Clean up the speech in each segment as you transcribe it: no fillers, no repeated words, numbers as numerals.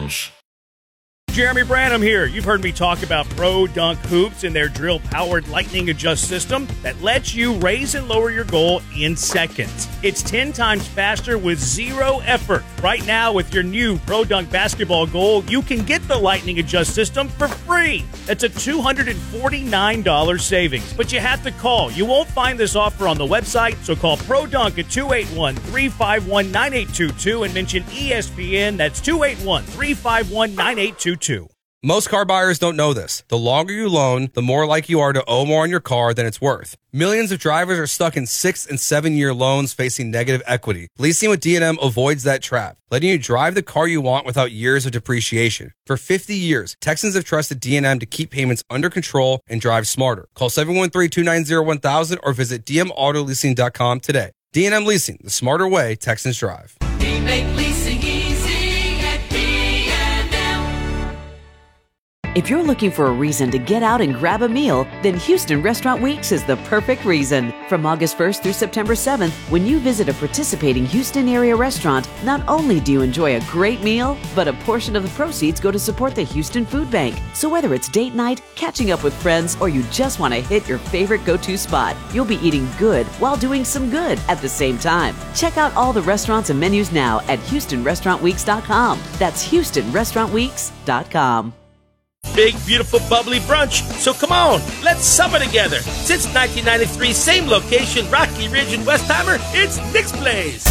Lounge. Jeremy Branham here. You've heard me talk about Pro Dunk Hoops and their drill-powered lightning adjust system that lets you raise and lower your goal in seconds. It's 10 times faster with zero effort. Right now, with your new Pro Dunk basketball goal, you can get the lightning adjust system for free. That's a $249 savings, but you have to call. You won't find this offer on the website, so call Pro Dunk at 281-351-9822 and mention ESPN. That's 281-351-9822. Most car buyers don't know this. The longer you loan, the more likely you are to owe more on your car than it's worth. Millions of drivers are stuck in 6 and 7 year loans facing negative equity. Leasing with D&M avoids that trap, letting you drive the car you want without years of depreciation. For 50 years, Texans have trusted D&M to keep payments under control and drive smarter. Call 713-290-1000 or visit dmautoleasing.com today. D&M Leasing, the smarter way Texans drive. We make leasing easy at D&M. If you're looking for a reason to get out and grab a meal, then Houston Restaurant Weeks is the perfect reason. From August 1st through September 7th, when you visit a participating Houston area restaurant, not only do you enjoy a great meal, but a portion of the proceeds go to support the Houston Food Bank. So whether it's date night, catching up with friends, or you just want to hit your favorite go-to spot, you'll be eating good while doing some good at the same time. Check out all the restaurants and menus now at HoustonRestaurantWeeks.com. That's HoustonRestaurantWeeks.com. Big, beautiful, bubbly brunch. So come on, let's summer together. Since 1993, same location, Rocky Ridge in Westheimer, it's Nick's Place.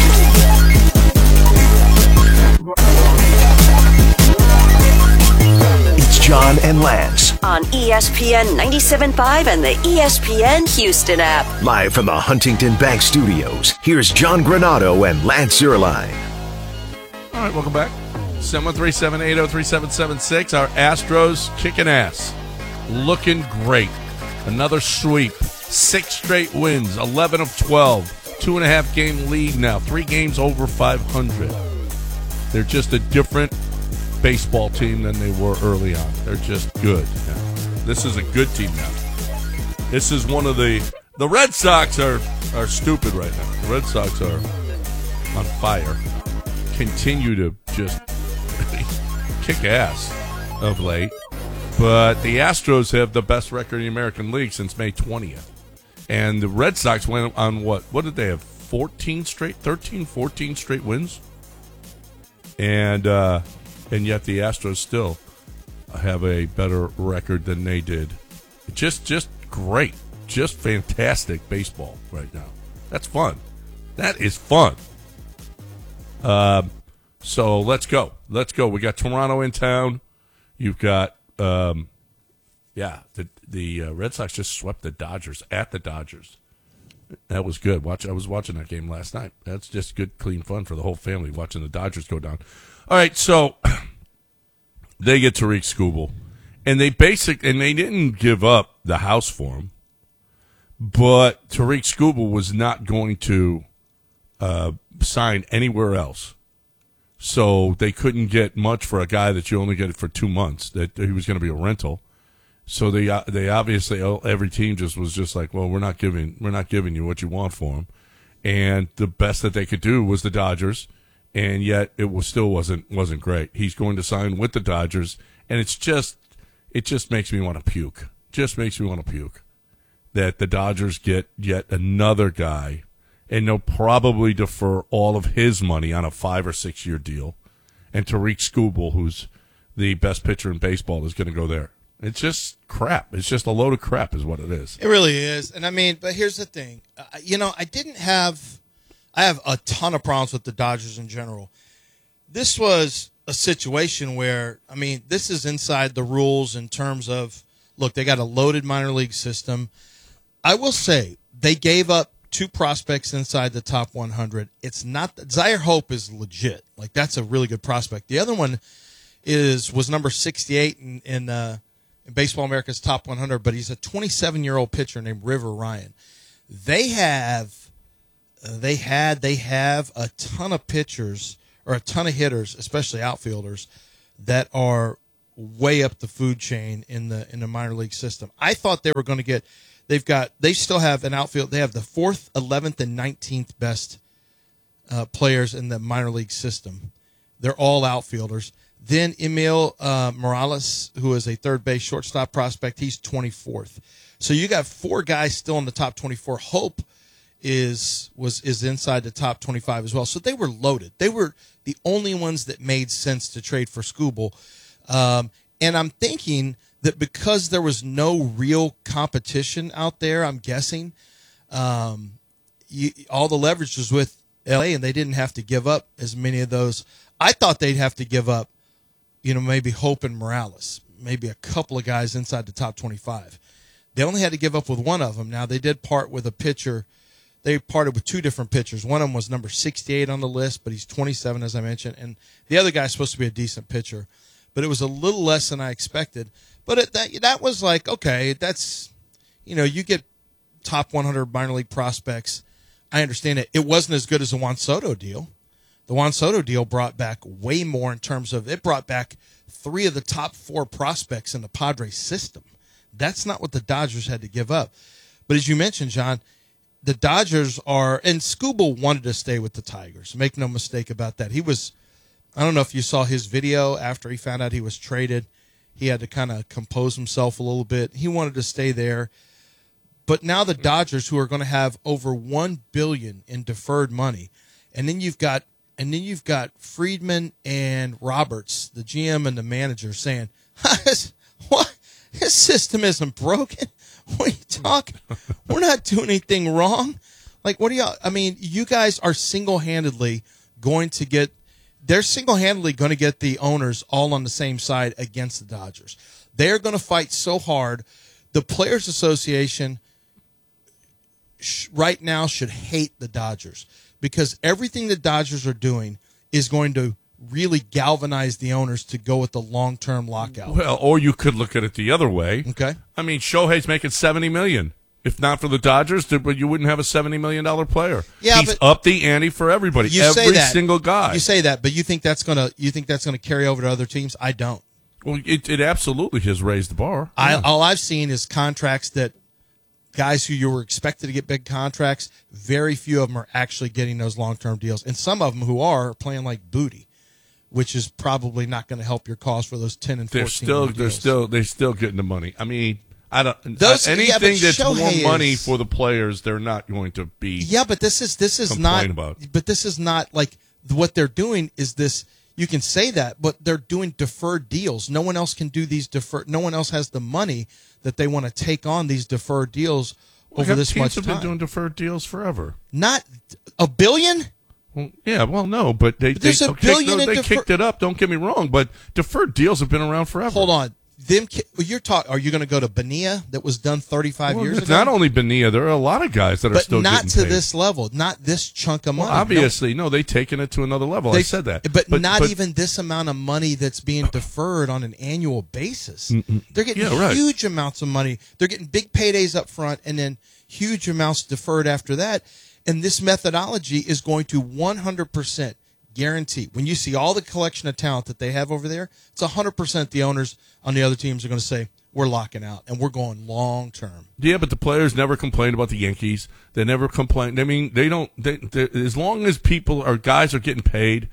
It's John and Lance on ESPN 97.5 and the ESPN Houston app. Live from the Huntington Bank Studios, here's John Granado and Lance Zierlein. All right, welcome back. 713-780-3776. Our Astros kicking ass. Looking great. Another sweep. 6 straight wins. 11 of 12. 2.5 game lead now. 3 games over 500. They're just a different baseball team than they were early on. They're just good now. This is a good team now. This is one of the Red Sox are stupid right now. The Red Sox are on fire. Continue to just kick ass of late, but the Astros have the best record in the American League since May 20th, and the Red Sox went on what did they have, 14 straight wins, and yet the Astros still have a better record than they did. Just great, just fantastic baseball right now. That's fun. That is fun. So let's go. We got Toronto in town. You've got, the Red Sox just swept the Dodgers at the Dodgers. That was good. I was watching that game last night. That's just good, clean fun for the whole family watching the Dodgers go down. All right, so they get Tariq Skubal, and they didn't give up the house for him, but Tariq Skubal was not going to sign anywhere else. So they couldn't get much for a guy that you only get for 2 months, that he was going to be a rental. So they obviously, every team was just like, well, we're not giving you what you want for him. And the best that they could do was the Dodgers, and yet still wasn't great. He's going to sign with the Dodgers, and it just makes me want to puke. Just makes me want to puke that the Dodgers get yet another guy, and they'll probably defer all of his money on a 5 or 6 year deal. And Tariq Skubal, who's the best pitcher in baseball, is going to go there. It's just crap. It's just a load of crap is what it is. It really is. And I mean, but here's the thing. I have a ton of problems with the Dodgers in general. This was a situation where, I mean, this is inside the rules in terms of, look, they got a loaded minor league system. I will say they gave up 2 prospects inside the top 100. It's not Zaire Hope is legit. Like, that's a really good prospect. The other one was number 68 in Baseball America's top 100, but he's a 27-year-old pitcher named River Ryan. They have a ton of pitchers or a ton of hitters, especially outfielders, that are way up the food chain in the minor league system. I thought they were going to get. They still have an outfield. They have the 4th, 11th, and 19th best players in the minor league system. They're all outfielders. Then Emil Morales, who is a third base shortstop prospect, he's 24th. So you got 4 guys still in the top 24. Hope is inside the top 25 as well. So they were loaded. They were the only ones that made sense to trade for Skubal. And I'm thinking that because there was no real competition out there, I'm guessing all the leverage was with LA, and they didn't have to give up as many of those. I thought they'd have to give up, maybe Hope and Morales, maybe a couple of guys inside the top 25. They only had to give up with one of them. Now, they did part with a pitcher. They parted with 2 different pitchers. One of them was number 68 on the list, but he's 27, as I mentioned. And the other guy's supposed to be a decent pitcher. But it was a little less than I expected. But that was like, okay, that's, you get top 100 minor league prospects. I understand it. It wasn't as good as the Juan Soto deal. The Juan Soto deal brought back way more in terms of it brought back 3 of the top 4 prospects in the Padres system. That's not what the Dodgers had to give up. But as you mentioned, John, the Dodgers are, and Skubal wanted to stay with the Tigers. Make no mistake about that. He was, I don't know if you saw his video after he found out he was traded. He had to kind of compose himself a little bit. He wanted to stay there. But now the Dodgers, who are going to have over $1 billion in deferred money, and then you've got Friedman and Roberts, the GM and the manager, saying, "What? His system isn't broken. What are you talking? We're not doing anything wrong. Like, what do y'all? I mean, you guys are single-handedly going to get. They're single-handedly going to get the owners all on the same side against the Dodgers. They're going to fight so hard. The Players Association right now should hate the Dodgers because everything the Dodgers are doing is going to really galvanize the owners to go with the long-term lockout. Well, or you could look at it the other way. Okay. I mean, Shohei's making $70 million. If not for the Dodgers, you wouldn't have a $70 million player. Yeah, he's up the ante for everybody. Every single guy. You say that, but you think that's gonna carry over to other teams? I don't. Well, it absolutely has raised the bar. All I've seen is contracts that guys who you were expected to get big contracts, very few of them are actually getting those long-term deals. And some of them who are playing like booty, which is probably not going to help your cause for those 10 and 14 they're still getting the money. I mean, anything that's Shohei more money for the players, they're not going to be. Yeah, but this is not. About. But this is not like what they're doing. Is this? You can say that, but they're doing deferred deals. No one else can do these deferred. No one else has the money that they want to take on these deferred deals over this much time. Teams have been doing deferred deals forever. Not $1 billion. Well, yeah, well, no, but they kicked it up. Don't get me wrong, but deferred deals have been around forever. Hold on. Are you going to go to Bonilla that was done 35 years ago? It's not only Bonilla. There are a lot of guys that are still getting paid. But not to this level, not this chunk of money. Well, obviously, no, they've taken it to another level. I said that. But not even this amount of money that's being deferred on an annual basis. They're getting huge amounts of money. They're getting big paydays up front and then huge amounts deferred after that. And this methodology is going to 100% guarantee. When you see all the collection of talent that they have over there, it's 100% the owners on the other teams are going to say, we're locking out, and we're going long term. Yeah, but the players never complain about the Yankees. They never complain. I mean, they don't. As long as guys are getting paid,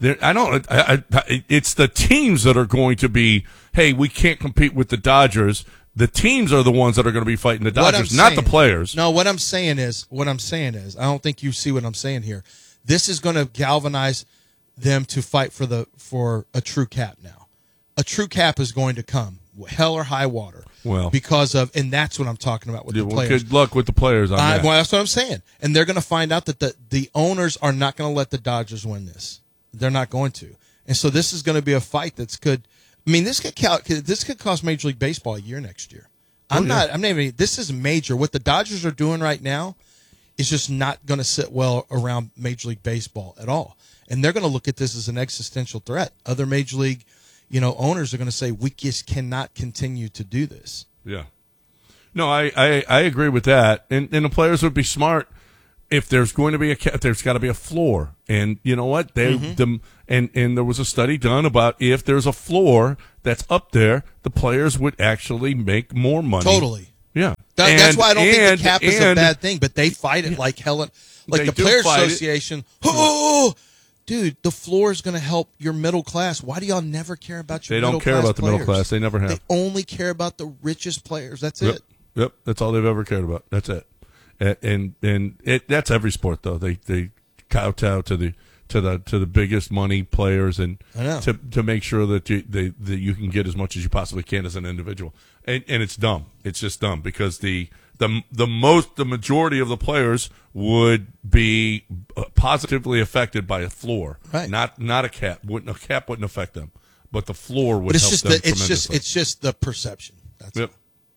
it's the teams that are going to be, hey, we can't compete with the Dodgers. The teams are the ones that are going to be fighting the Dodgers, not the players. No, what I'm saying is, I don't think you see what I'm saying here. This is going to galvanize them to fight for a true cap now. A true cap is going to come, hell or high water. Well, and that's what I'm talking about with the players. Good luck with the players on that. Well, that's what I'm saying. And they're going to find out that the owners are not going to let the Dodgers win this. They're not going to. And so this is going to be a fight this could cost Major League Baseball a year next year. This is major. What the Dodgers are doing right now is just not going to sit well around Major League Baseball at all. And they're going to look at this as an existential threat. Other Major League, owners are going to say, we just cannot continue to do this. Yeah. No, I agree with that. And the players would be smart if there's going to be there's got to be a floor. And you know what? And there was a study done about if there's a floor that's up there, the players would actually make more money. Totally. Yeah. That's why I don't think the cap is a bad thing, but they fight it like hell. Like the Players Association, dude, the floor is going to help your middle class. Why do y'all never care about your They don't middle care class about the middle players? class. They never have. They only care about the richest players. That's Yep. it. Yep, that's all they've ever cared about. That's it. And that's every sport though. They kowtow to the biggest money players and I know. to make sure that you can get as much as you possibly can as an individual. And it's dumb. It's just dumb because the majority of the players would be positively affected by a floor, right? Not a cap. A cap wouldn't affect them, but the floor would But help them tremendously. it's just the perception. That's Yep.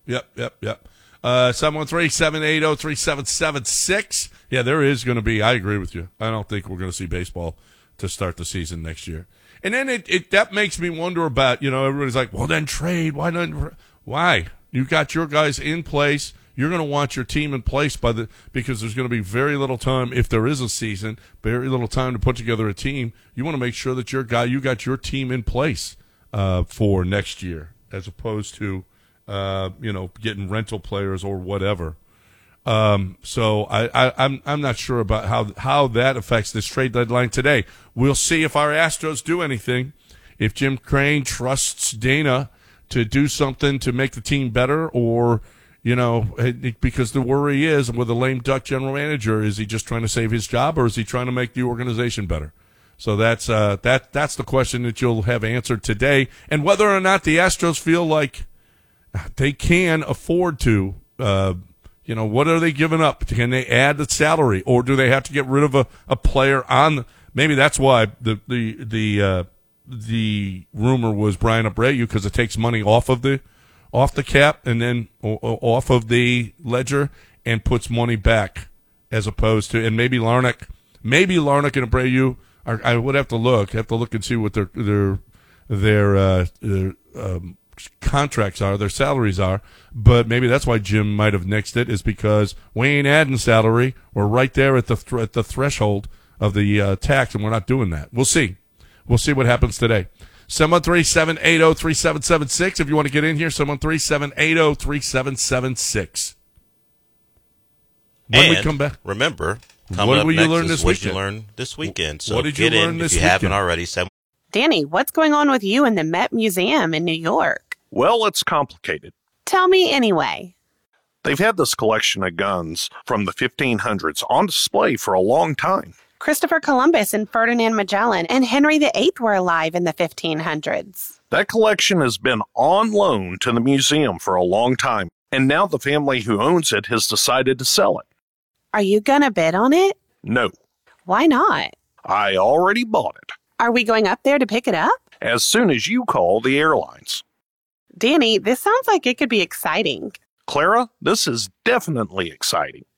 713-780-3776. Yeah, there is going to be. I agree with you. I don't think we're going to see baseball to start the season next year. And then that makes me wonder about, everybody's like, well, then trade. Why not? Why? You got your guys in place. You're going to want your team in place because there's going to be very little time, if there is a season, very little time to put together a team. You want to make sure that you got your team in place for next year, as opposed to getting rental players or whatever. So I'm not sure about how that affects this trade deadline today. We'll see if our Astros do anything. If Jim Crane trusts Dana to do something to make the team better, or because the worry is with a lame duck general manager, is he just trying to save his job, or is he trying to make the organization better? So that's the question that you'll have answered today, and whether or not the Astros feel like they can afford to. What are they giving up? Can they add the salary, or do they have to get rid of a player on? Maybe that's why the rumor was Brian Abreu, because it takes money off the cap and then off of the ledger and puts money back, as opposed to, and maybe Larnach and Abreu I would have to look and see what their contracts are, their salaries are, but maybe that's why Jim might have nixed it, is because we ain't adding salary. We're right there at the threshold of the tax, and we're not doing that. We'll see what happens today. 713-780-3776 if you want to get in here. 713-780-3776. When we come back, remember, what did you learn this what weekend? You learn this weekend. So what did you learn this if you weekend? haven't already. Danny, what's going on with you in the Met Museum in New York? Well, it's complicated. Tell me anyway. They've had this collection of guns from the 1500s on display for a long time. Christopher Columbus and Ferdinand Magellan and Henry VIII were alive in the 1500s. That collection has been on loan to the museum for a long time, and now the family who owns it has decided to sell it. Are you gonna bid on it? No. Why not? I already bought it. Are we going up there to pick it up? As soon as you call the airlines. Danny, this sounds like it could be exciting. Clara, this is definitely exciting.